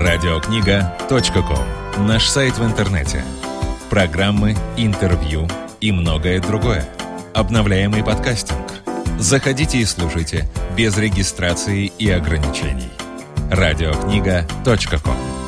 Радиокнига.ком. Наш сайт в интернете. Программы, интервью и многое другое. Обновляемый подкастинг. Заходите и слушайте без регистрации и ограничений. Радиокнига.ком.